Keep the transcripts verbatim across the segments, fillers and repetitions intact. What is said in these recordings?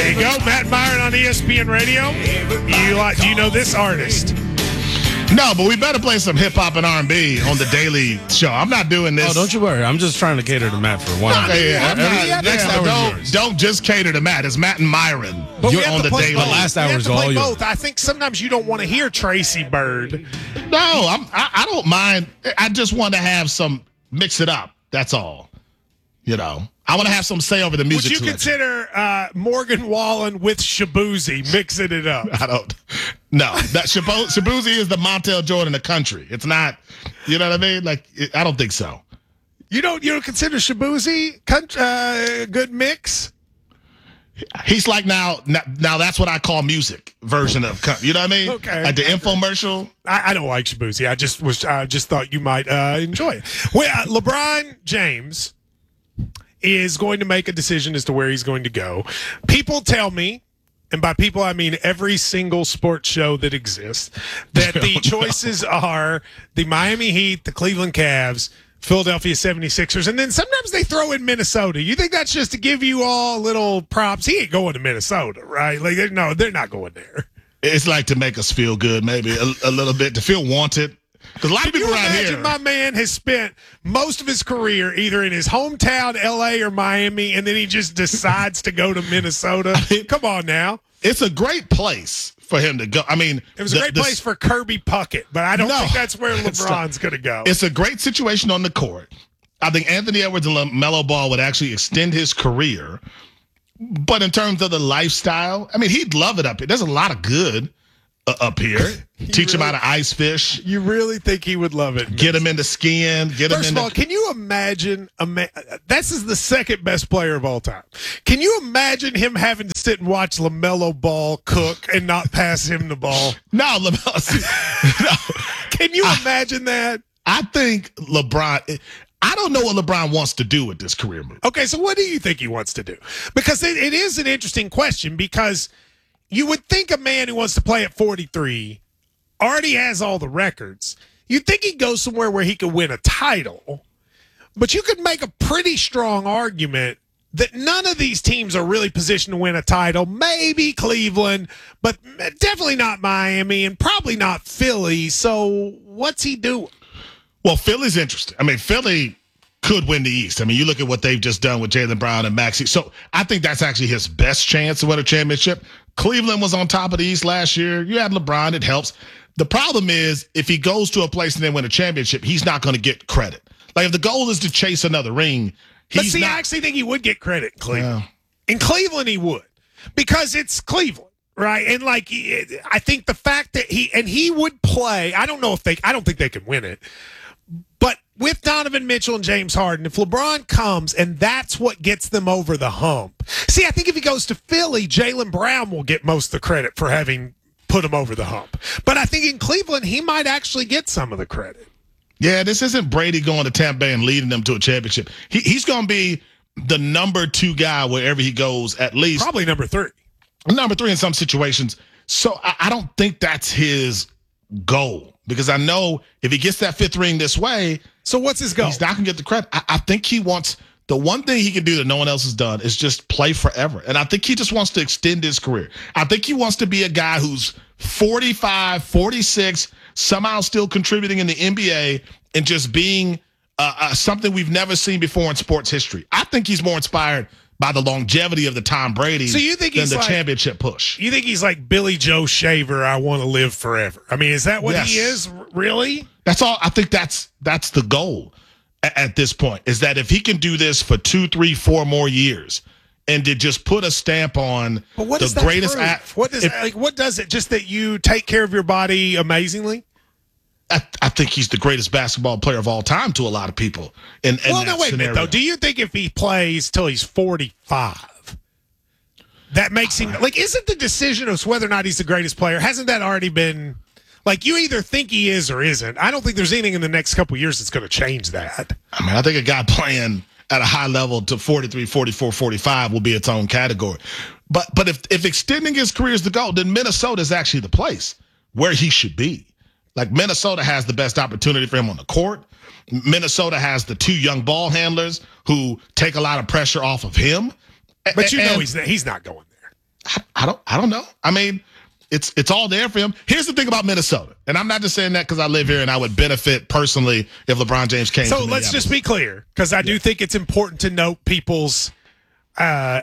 There you go, Matt Myron on E S P N Radio. You like? Do you know this artist? No, but we better play some hip hop and R and B on the Daily Show. I'm not doing this. Oh, don't you worry. I'm just trying to cater to Matt for one hour. Okay, yeah, Every- yeah, yeah, next yeah, hour is don't, yours. don't just cater to Matt. It's Matt and Myron. But You're we have on to the play Daily. both. The last We hour have is to play all yours. both. I think sometimes you don't want to hear Tracy Bird. No, I'm, I, I don't mind. I just want to have some, mix it up. That's all. You know, I want to have some say over the music. Would you selection. consider uh, Morgan Wallen with Shabuzi mixing it up? I don't. No, that Shabu- Shabuzi is the Montel Jordan of the country. It's not. You know what I mean? Like, it, I don't think so. You don't. You don't consider Shabuzi country, uh, good mix? He's like now, now. Now that's what I call music version of. coun- You know what I mean? Okay. Like the infomercial. I, I don't like Shabuzi. I just was. I just thought you might uh, enjoy it. Well, uh, LeBron James is going to make a decision as to where he's going to go. People tell me, and by people I mean every single sports show that exists, that the Oh, no. choices are the Miami Heat, the Cleveland Cavs, Philadelphia seventy-sixers, and then sometimes they throw in Minnesota. You think that's just to give you all little props? He ain't going to Minnesota, right? Like, they're, no, they're not going there. It's like to make us feel good, maybe a, a little bit, to feel wanted. Because a lot of Can people you around imagine here. my man has spent most of his career either in his hometown, L A or Miami, and then he just decides to go to Minnesota? Come on now. It's a great place for him to go. I mean, It was a the- great the- place for Kirby Puckett, but I don't No. think that's where It's LeBron's going to go. It's a great situation on the court. I think Anthony Edwards and LaMelo Ball would actually extend his career. But in terms of the lifestyle, I mean, he'd love it up here. There's a lot of good uh, up here. Teach him how to ice fish. You really think he would love it? Get him into skiing. Get First him of into. all, can you imagine? Ima- this is the second best player of all time. Can you imagine him having to sit and watch LaMelo Ball cook and not pass him the ball? no, LaMelo. no. Can you imagine that? I think LeBron. I don't know what LeBron wants to do with this career move. Okay, so what do you think he wants to do? Because it, it is an interesting question, because you would think a man who wants to play at forty-three already has all the records. You'd think he'd go somewhere where he could win a title, but you could make a pretty strong argument that none of these teams are really positioned to win a title. Maybe Cleveland, but definitely not Miami, and probably not Philly. So what's he doing? Well, Philly's interesting. I mean, Philly could win the East. I mean, you look at what they've just done with Jaylen Brown and Maxey. So I think that's actually his best chance to win a championship. Cleveland was on top of the East last year. You had LeBron. It helps. The problem is if he goes to a place and they win a championship, he's not going to get credit. Like, if the goal is to chase another ring, he's But see, not. I actually think he would get credit in Cleveland. Yeah. In Cleveland, he would, because it's Cleveland, right? And like, he- I think the fact that he and he would play. I don't know if they. I don't think they can win it. But with Donovan Mitchell and James Harden, if LeBron comes and that's what gets them over the hump. See, I think if he goes to Philly, Jaylen Brown will get most of the credit for having put him over the hump. But I think in Cleveland, he might actually get some of the credit. Yeah, this isn't Brady going to Tampa Bay and leading them to a championship. He, he's going to be the number two guy wherever he goes, at least. Probably number three. Number three in some situations. So I, I don't think that's his goal, because I know if he gets that fifth ring this way, So what's his goal? he's not going to get the credit. I, I think he wants the one thing he can do that no one else has done is just play forever. And I think he just wants to extend his career. I think he wants to be a guy who's forty-five, forty-six, somehow still contributing in the N B A and just being uh, uh, something we've never seen before in sports history. I think he's more inspired by the longevity of the Tom Brady So you think than he's the like- championship push. You think he's like Billy Joe Shaver, I want to live forever? I mean, is that what he Yes. is, r- really? That's all. I think that's that's the goal at, at this point, is that if he can do this for two, three, four more years and to just put a stamp on But what the does that greatest prove? act. What does if- like what does it? Just that you take care of your body amazingly? I, I think he's the greatest basketball player of all time to a lot of people. In, in Well, that no, wait a minute, scenario. though. Do you think if he plays till he's forty-five, that makes him like? Isn't the decision of whether or not he's the greatest player, hasn't that already been? Like, you either think he is or isn't. I don't think there's anything in the next couple of years that's going to change that. I mean, I think a guy playing at a high level to forty-three, forty-four, forty-five will be its own category. But but if if extending his career is the goal, then Minnesota is actually the place where he should be. Like, Minnesota has the best opportunity for him on the court. Minnesota has the two young ball handlers who take a lot of pressure off of him. But you know And he's he's not going there. I don't I don't know. I mean, it's it's all there for him. Here's the thing about Minnesota, and I'm not just saying that because I live here and I would benefit personally if LeBron James came. So to let's just be clear, because I do yeah. think it's important to note people's. Uh,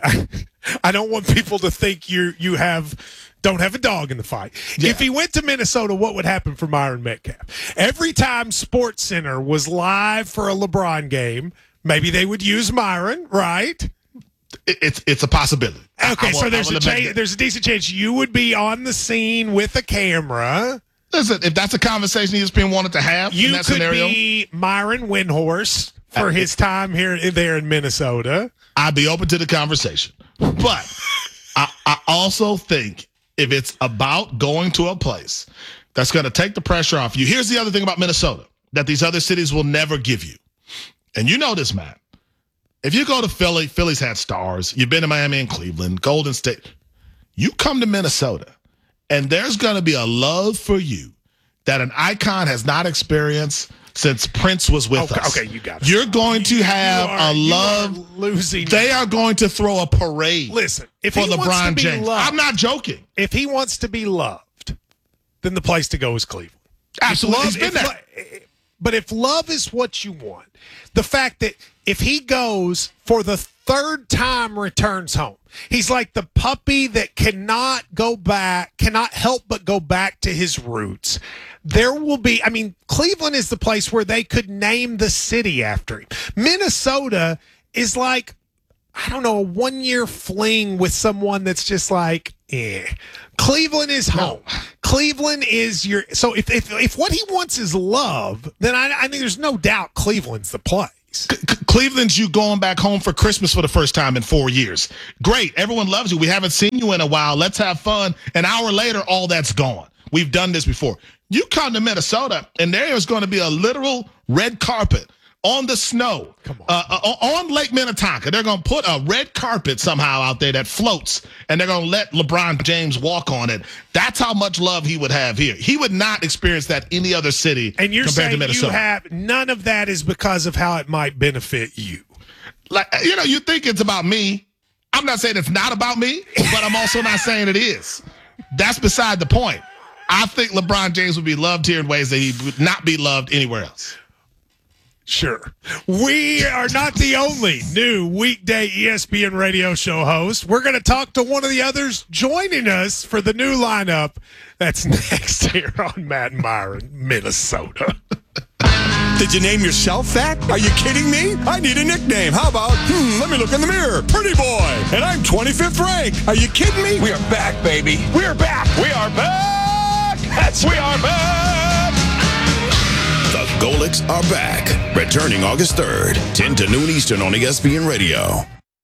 I don't want people to think you you have don't have a dog in the fight. Yeah. If he went to Minnesota, what would happen for Myron Metcalf? Every time SportsCenter was live for a LeBron game, maybe they would use Myron, right? It's it's a possibility. Okay, I, I so will, there's a chance, there's a decent chance you would be on the scene with a camera. Listen, if that's a conversation E S P N wanted to have, you in that could scenario, be Myron Windhorse for his time here there in Minnesota. I'd be open to the conversation, but I, I also think if it's about going to a place that's going to take the pressure off you. Here's the other thing about Minnesota that these other cities will never give you, and you know this, Matt. If you go to Philly, Philly's had stars. You've been to Miami and Cleveland, Golden State. You come to Minnesota, and there's going to be a love for you that an icon has not experienced since Prince was with okay, us. Okay, you got it. You're going to have are, a love. Losing. They are going to throw a parade. Listen, if for he LeBron wants to be James. Loved, I'm not joking. If he wants to be loved, then the place to go is Cleveland. Absolutely, love, he's been if, there. But if love is what you want, the fact that if he goes for the third time returns home, he's like the puppy that cannot go back, cannot help but go back to his roots. There will be, I mean, Cleveland is the place where they could name the city after him. Minnesota is like, I don't know, a one-year fling with someone that's just like, eh. Cleveland is home. No. Cleveland is your, so if if if what he wants is love, then I, I think there's no doubt Cleveland's the place. C- Cleveland's you going back home for Christmas for the first time in four years. Great. Everyone loves you. We haven't seen you in a while. Let's have fun. An hour later, all that's gone. We've done this before. You come to Minnesota, and there is going to be a literal red carpet on the snow, Come on. Uh, on Lake Minnetonka. They're going to put a red carpet somehow out there that floats, and they're going to let LeBron James walk on it. That's how much love he would have here. He would not experience that any other city and you're compared saying to Minnesota. You have none of that is because of how it might benefit you. Like, you know, you think it's about me. I'm not saying it's not about me, but I'm also not saying it is. That's beside the point. I think LeBron James would be loved here in ways that he would not be loved anywhere else. Sure. We are not the only new weekday E S P N radio show host. We're going to talk to one of the others joining us for the new lineup that's next here on Matt and Myron, Minnesota. Did you name yourself that? Are you kidding me? I need a nickname. How about, hmm, let me look in the mirror. Pretty boy. And I'm twenty-fifth ranked. Are you kidding me? We are back, baby. We are back. We are back. That's we are back. The Golics are back. Returning August third, ten to noon Eastern on E S P N Radio.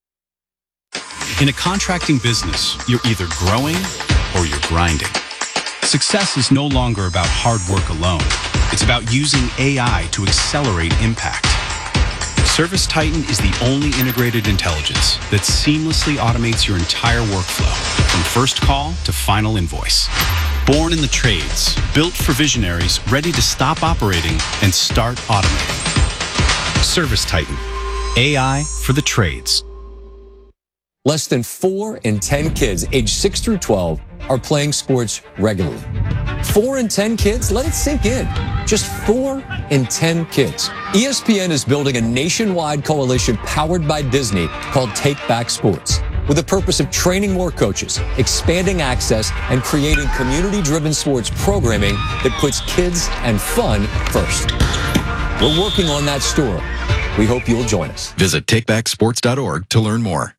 In a contracting business, you're either growing or you're grinding. Success is no longer about hard work alone. It's about using A I to accelerate impact. ServiceTitan is the only integrated intelligence that seamlessly automates your entire workflow, from first call to final invoice. Born in the trades, built for visionaries ready to stop operating and start automating. ServiceTitan, A I for the trades. Less than four in ten kids aged six through twelve are playing sports regularly. Four in ten kids? Let it sink in. Just four in ten kids. E S P N is building a nationwide coalition powered by Disney called Take Back Sports, with the purpose of training more coaches, expanding access, and creating community-driven sports programming that puts kids and fun first. We're working on that story. We hope you'll join us. Visit take back sports dot org to learn more.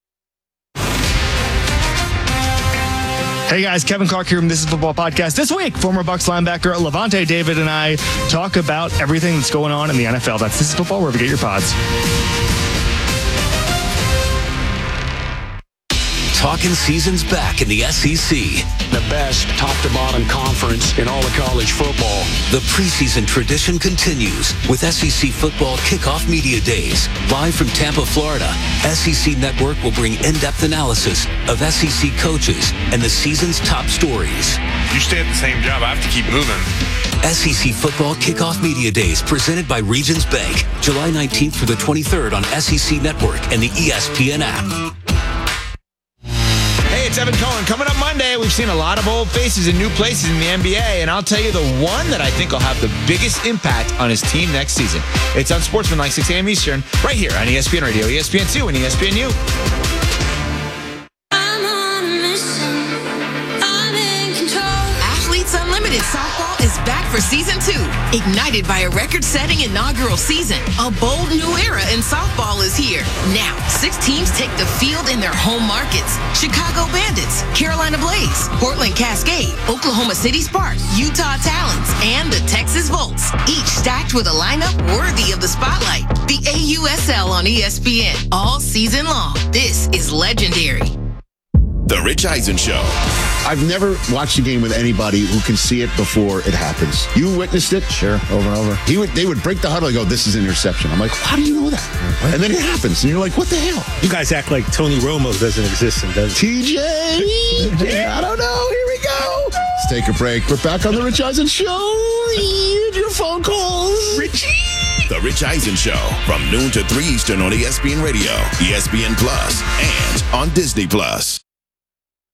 Hey guys, Kevin Clark here from This Is Football Podcast. This week, former Bucs linebacker Levante David and I talk about everything that's going on in the N F L. That's This Is Football, wherever you get your pods. Talking season's back in the S E C. The best top-to-bottom conference in all of college football. The preseason tradition continues with S E C Football Kickoff Media Days. Live from Tampa, Florida, S E C Network will bring in-depth analysis of S E C coaches and the season's top stories. You stay at the same job, I have to keep moving. S E C Football Kickoff Media Days presented by Regions Bank. July nineteenth through the twenty-third on S E C Network and the E S P N app. It's Evan Cohen. Coming up Monday, we've seen a lot of old faces in new places in the N B A, and I'll tell you the one that I think will have the biggest impact on his team next season. It's on Sportsmanlike, six a.m. Eastern, right here on E S P N Radio, E S P N two, and E S P N U. Unlimited Softball is back for season two. Ignited by a record-setting inaugural season, a bold new era in softball is here. Now, six teams take the field in their home markets. Chicago Bandits, Carolina Blaze, Portland Cascade, Oklahoma City Sparks, Utah Talons, and the Texas Volts. Each stacked with a lineup worthy of the spotlight. The A U S L on E S P N all season long. This is legendary. The Rich Eisen Show. I've never watched a game with anybody who can see it before it happens. You witnessed it? Sure, over and over. He would, they would break the huddle and go, this is an interception. I'm like, how do you know that? What? And then it happens, and you're like, what the hell? You guys act like Tony Romo doesn't exist and does T J, I don't know. Here we go. Let's take a break. We're back on the Rich Eisen Show. Read your phone calls. Richie. The Rich Eisen Show from noon to three Eastern on E S P N Radio, E S P N Plus, and on Disney Plus.